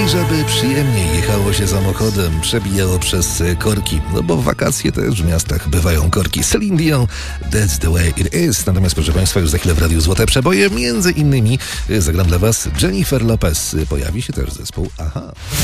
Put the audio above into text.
żeby przyjemniej jechało się samochodem, przebijało przez korki, no bo w wakacje też w miastach bywają korki. Celine Dion, That's the way it is. Natomiast proszę Państwa, już za chwilę w Radiu Złote Przeboje, między innymi zagram dla Was Jennifer Lopez. Pojawi się też zespół Aha.